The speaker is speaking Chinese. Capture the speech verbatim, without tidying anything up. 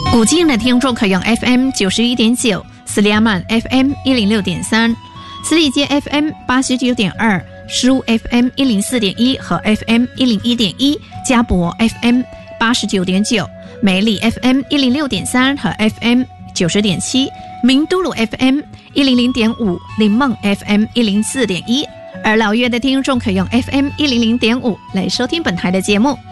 古今的听众可用 F M 九十一点九，斯里亚曼 F M 一零六点三，斯里街 F M 八十九点二，苏 F M 一零四点一和 F M 一零一点一，嘉博 F M 八十九点九，美丽 F M 一零六点三和 F M 九十点七，明都鲁 F M 一零零点五，林梦 F M 一零四点一。而老约的听众可用 F M 一零零点五来收听本台的节目。